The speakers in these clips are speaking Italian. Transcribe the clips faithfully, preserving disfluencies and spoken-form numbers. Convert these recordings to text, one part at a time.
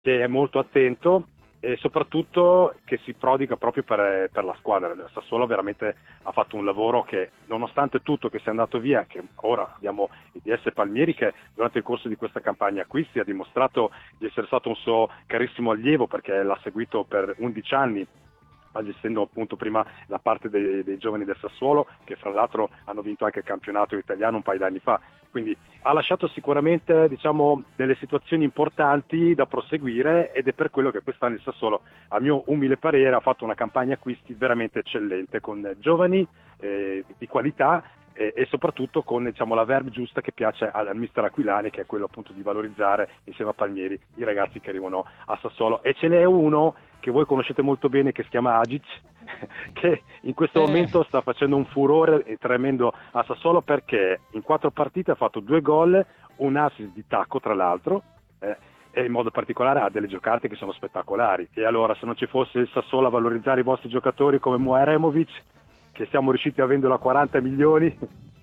che è molto attento e soprattutto che si prodiga proprio per, per la squadra. Il Sassuolo veramente ha fatto un lavoro che, nonostante tutto che sia andato via, che ora abbiamo il D S Palmieri che durante il corso di questa campagna acquisti ha dimostrato di essere stato un suo carissimo allievo, perché l'ha seguito per undici anni, gestendo appunto prima la parte dei, dei giovani del Sassuolo, che fra l'altro hanno vinto anche il campionato italiano un paio d'anni fa. Quindi ha lasciato sicuramente, diciamo, delle situazioni importanti da proseguire, ed è per quello che quest'anno il Sassuolo, a mio umile parere, ha fatto una campagna acquisti veramente eccellente, con giovani eh, di qualità e, e soprattutto con, diciamo, la verve giusta che piace al, al mister Aquilani, che è quello appunto di valorizzare insieme a Palmieri i ragazzi che arrivano a Sassuolo. E ce n'è uno che voi conoscete molto bene, che si chiama Agic, che in questo Eh. momento sta facendo un furore tremendo a Sassuolo, perché in quattro partite ha fatto due gol, un assist di tacco tra l'altro, eh, e in modo particolare ha delle giocate che sono spettacolari. E allora, se non ci fosse il Sassuolo a valorizzare i vostri giocatori come Muaremovic, che siamo riusciti a venderlo a quaranta milioni,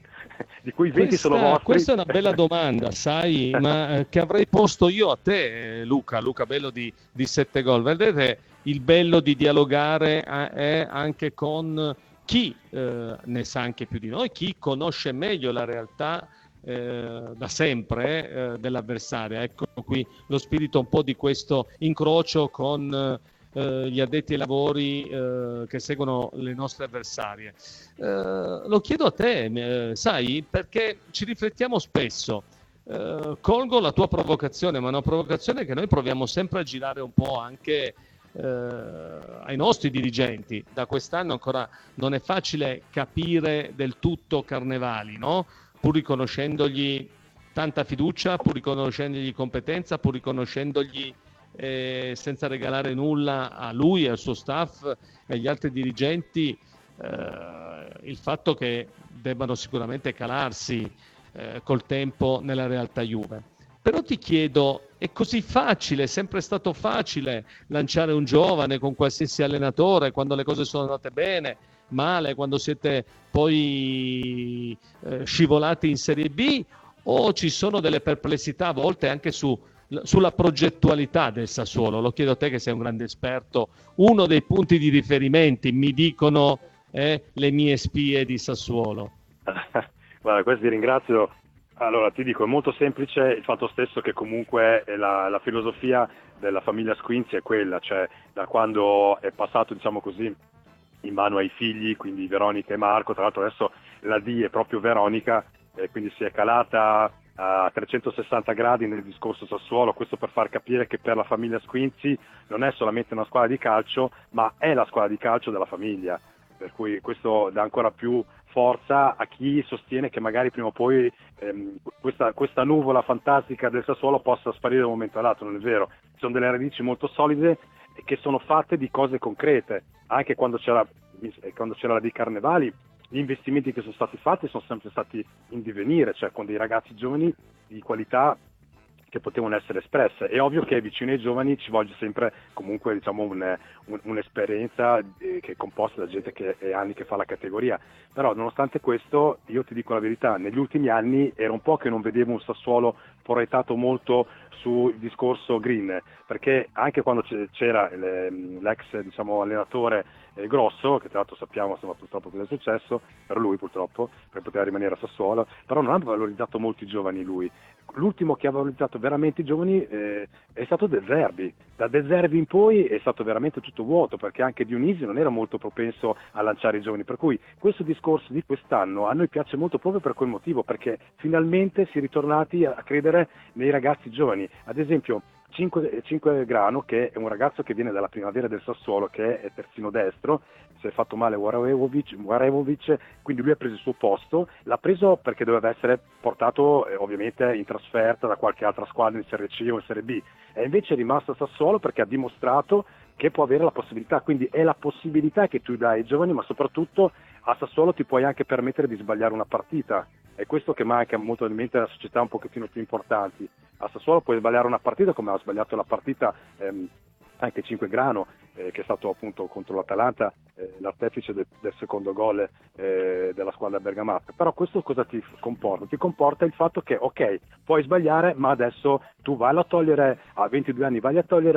di cui venti Questa, sono vostri. questa è una bella domanda, sai, ma eh, che avrei posto io a te, eh, Luca, Luca Bello di, di Sette Gol. Vedete, il bello di dialogare eh, è anche con chi eh, ne sa anche più di noi, chi conosce meglio la realtà eh, da sempre eh, dell'avversaria. Ecco qui lo spirito un po' di questo incrocio con eh, gli addetti ai lavori eh, che seguono le nostre avversarie. Eh, lo chiedo a te, eh, sai, perché ci riflettiamo spesso. Eh, colgo la tua provocazione, ma è una provocazione che noi proviamo sempre a girare un po' anche eh, ai nostri dirigenti. Da quest'anno ancora non è facile capire del tutto Carnevali, no? Pur riconoscendogli tanta fiducia, pur riconoscendogli competenza, pur riconoscendogli eh, senza regalare nulla a lui, al suo staff e agli altri dirigenti, eh, il fatto che debbano sicuramente calarsi eh, col tempo nella realtà Juve. Però ti chiedo, è così facile, è sempre stato facile lanciare un giovane con qualsiasi allenatore quando le cose sono andate bene, male, quando siete poi eh, scivolati in Serie B, o ci sono delle perplessità a volte anche su, sulla progettualità del Sassuolo? Lo chiedo a te che sei un grande esperto. Uno dei punti di riferimento, mi dicono, è le mie spie di Sassuolo. Guarda, questo ti ringrazio. Allora, ti dico, è molto semplice il fatto stesso che comunque la, la filosofia della famiglia Squinzi è quella, cioè da quando è passato, diciamo così, in mano ai figli, quindi Veronica e Marco, tra l'altro adesso la D è proprio Veronica, eh, quindi si è calata a trecentosessanta gradi nel discorso Sassuolo, questo per far capire che per la famiglia Squinzi non è solamente una squadra di calcio, ma è la squadra di calcio della famiglia, per cui questo dà ancora più forza a chi sostiene che magari prima o poi ehm, questa, questa nuvola fantastica del Sassuolo possa sparire da un momento all'altro. Non è vero, ci sono delle radici molto solide che sono fatte di cose concrete. Anche quando c'era, quando c'era la di Carnevali, gli investimenti che sono stati fatti sono sempre stati in divenire, cioè con dei ragazzi giovani di qualità che potevano essere espresse. È ovvio che vicino ai giovani ci voglio sempre comunque, diciamo, un, un, un'esperienza che è composta da gente che è anni che fa la categoria, però nonostante questo io ti dico la verità, negli ultimi anni era un po' che non vedevo un Sassuolo proiettato molto sul discorso green, perché anche quando c'era l'ex, diciamo, allenatore eh, Grosso, che tra l'altro sappiamo, insomma, purtroppo cosa è successo per lui, purtroppo, per poter rimanere a Sassuolo, però non ha valorizzato molti giovani lui. L'ultimo che ha valorizzato veramente i giovani eh, è stato De Zerbi. Da De Zerbi in poi è stato veramente tutto vuoto, perché anche Dionisio non era molto propenso a lanciare i giovani, per cui questo discorso di quest'anno a noi piace molto proprio per quel motivo, perché finalmente si è ritornati a credere nei ragazzi giovani. Ad esempio Cinque Grano, che è un ragazzo che viene dalla primavera del Sassuolo, che è terzino destro, si è fatto male Warevovic, Warevovic, quindi lui ha preso il suo posto, l'ha preso perché doveva essere portato eh, ovviamente in trasferta da qualche altra squadra in Serie C o in Serie B, e invece è rimasto a Sassuolo perché ha dimostrato che può avere la possibilità, quindi è la possibilità che tu dai ai giovani, ma soprattutto a Sassuolo ti puoi anche permettere di sbagliare una partita. È questo che manca molto in mente alle società un pochettino più importanti. A Sassuolo puoi sbagliare una partita come ha sbagliato la partita ehm, anche Cinquegrano, eh, che è stato appunto contro l'Atalanta eh, l'artefice del, del secondo gol eh, della squadra bergamasca. Però questo cosa ti comporta? Ti comporta il fatto che ok, puoi sbagliare, ma adesso tu vai a togliere a ventidue anni, vai a togliere